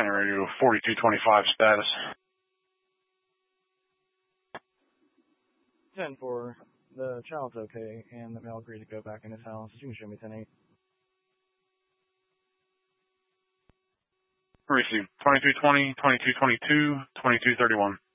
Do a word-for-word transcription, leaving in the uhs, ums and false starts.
Center Radio forty-two twenty-five status. ten four, the child's okay, and the male agreed to go back in his house. You can show me ten eight. Receive twenty-two twenty, twenty-two twenty-two, twenty-two thirty-one.